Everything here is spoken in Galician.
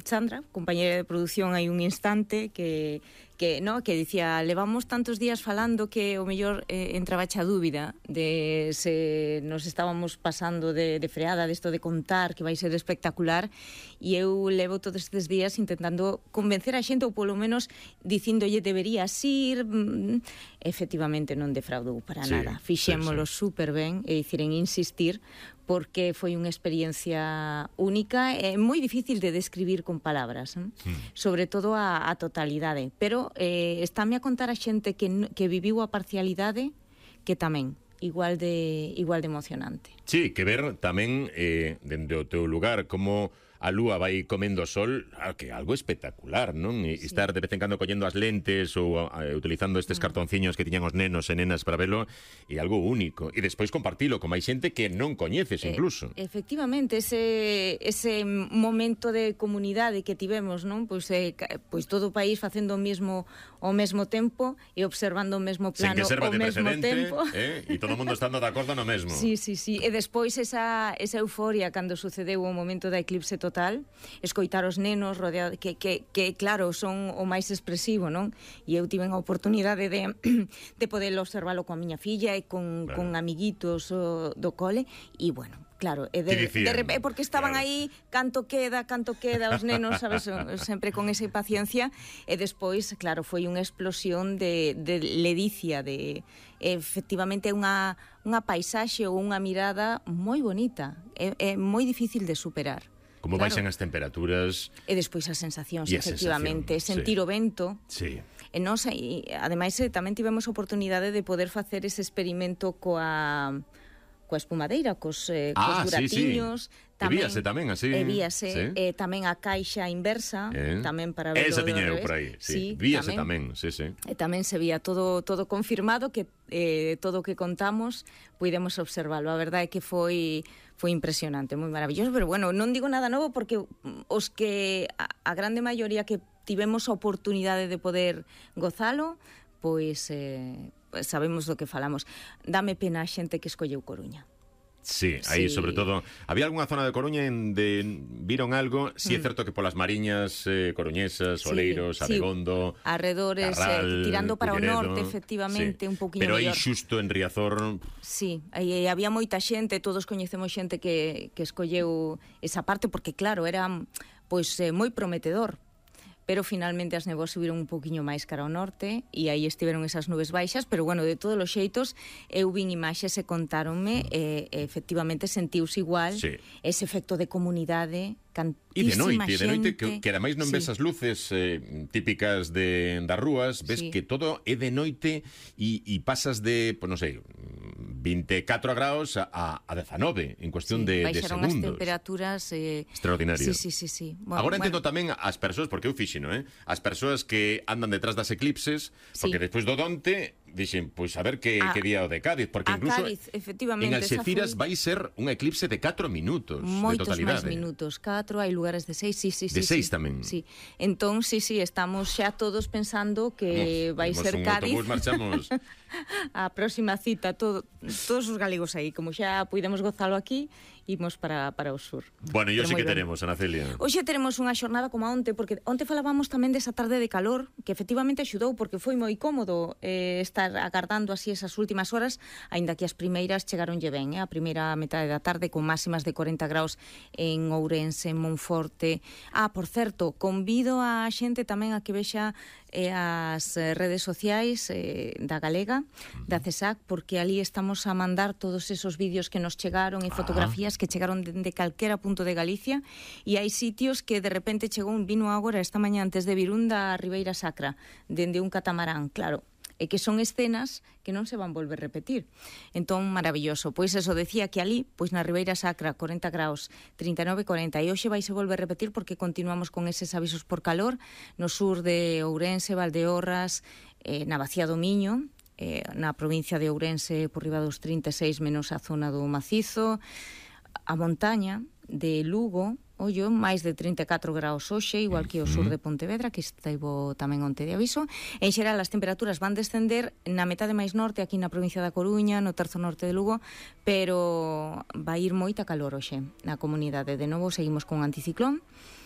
Chandra, compañera de produción hai un instante, que dicía, levamos tantos días falando que o mellor entraba a dúbida de se nos estábamos pasando de freada desto de contar que vai ser espectacular, e eu levo todos estes días intentando convencer a xente, ou polo menos dicíndolle deberías ir. Efectivamente non defraudou para nada, fixémolo super ben, e dicir, en insistir, porque foi unha experiencia única e moi difícil de describir con palabras, sobre todo a totalidade, pero estáme a contar a xente que viviu a parcialidade, que tamén igual de emocionante. Sí, que ver tamén dende o teu lugar como a lúa vai comendo sol, que é algo espectacular, non? E estar de vez en cando collendo as lentes ou utilizando estes cartonciños que tiñan os nenos e nenas para velo, é algo único. E despois compartilo con máis xente que non coñeces incluso. Efectivamente, ese momento de comunidade que tivemos, non? Pois todo o país facendo o mesmo tempo e observando o mesmo plano ao mesmo tempo. E todo o mundo estando de acordo no mesmo. Sí. E despois esa euforia cando sucedeu o momento da eclipse total, escoitar os nenos rodeados, que claro, son o máis expresivo, non? E eu tive a oportunidade de poder observalo coa miña filla e con amiguitos do cole, e bueno, claro, porque estaban aí canto queda os nenos, sabes, sempre con esa impaciencia, e despois, claro, foi unha explosión de ledicia, efectivamente unha paisaxe ou unha mirada moi bonita, é moi difícil de superar. Como baixan as temperaturas. E despois as sensacións, efectivamente. Sentir o vento. Sí. E nós, ademais, tamén tivemos a oportunidade de poder facer ese experimento coa espumadeira, cos buratiños. Víase tamén así. Víase, tamén a caixa inversa, tamén para verlo. Esa tiña eu por aí, víase tamén. E tamén se vía todo confirmado, que todo o que contamos puidemos observarlo. A verdade é que foi impresionante, moi maravilloso, pero bueno, non digo nada novo porque os que a grande maioría que tivemos a oportunidade de poder gozalo, pois sabemos do que falamos. Dame pena a xente que escolleu Coruña. Sí, aí sobre todo había algunha zona de Coruña onde viron algo. Si é certo que polas mariñas coruñesas, Oleiros, Abegondo, arredores, tirando para Figueredo, o norte, efectivamente, un pouquiño pero mellor. aí xusto en Riazor. Sí, aí había moita xente, todos coñecemos xente que escolleu esa parte, porque claro, era pois moi prometedor. Pero finalmente as néboas subiron un poquinho máis cara ao norte e aí estiveron esas nubes baixas, pero bueno, de todos os xeitos eu vin imaxes e contáronme e efectivamente sentiuse igual ese efecto de comunidade, cantísima xente. E de noite, que ademais non ves as luces típicas das rúas, ves que todo é de noite e pasas de, pues non sei, 24 graus a 19 en cuestión de segundos. Baixaron as temperaturas extraordinarias. Sí. Agora entendo tamén as persoas, porque eu fixino, as persoas que andan detrás das eclipses, porque despois do Donte dixen, pois a ver que día o de Cádiz, porque incluso Cádiz, efectivamente, en Alxeciras vai ser un eclipse de 4 minutos moitos de totalidade. Moitos máis minutos, 4, hai lugares de 6, sí. De 6 tamén. Sí. Entón, estamos xa todos pensando que vai ser Cádiz. Autobús, marchamos. A próxima cita, todos os galegos aí, como xa puidemos gozalo aquí, imos para o sur. Bueno, e hoxe que teremos, Ana Celia? Hoxe teremos unha xornada como onte, porque onte falábamos tamén desa tarde de calor, que efectivamente axudou, porque foi moi cómodo estar agardando así esas últimas horas, aínda que as primeiras chegaronlle ben, a primeira metade da tarde con máximas de 40 graus en Ourense, en Monforte. Por certo, convido a xente tamén a que vexa as redes sociais da Galega, da CESAC, porque ali estamos a mandar todos esos vídeos que nos chegaron e fotografías que chegaron dende calquera punto de Galicia, e hai sitios que de repente chegou vino agora esta mañá antes de Virún da Ribeira Sacra, dende un catamarán, claro, e que son escenas que non se van volver repetir. Entón, maravilloso. Pois eso, decía que ali, pois na Ribeira Sacra, 40 graus, 39, 40, e hoxe vai se volver repetir porque continuamos con eses avisos por calor no sur de Ourense, Valdeorras, na Bacía do Miño, na provincia de Ourense por riba dos 36 menos a zona do Macizo, a montaña de Lugo, ollo, máis de 34 graus hoxe, igual que o sur de Pontevedra, que estivo tamén onte de aviso. En xeral, as temperaturas van descender na metade máis norte, aquí na provincia da Coruña, no terzo norte de Lugo, pero vai ir moita calor hoxe na comunidade. De novo, seguimos con anticiclón,